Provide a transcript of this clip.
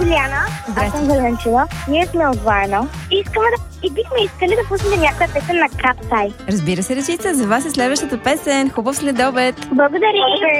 Лиляна. Аз съм Валенчева. Ние сме от Варна. И бихме искали да пуснем някоя песен на Каптай. Разбира се, Речица, за вас е следващата песен. Хубав следобед! Благодаря.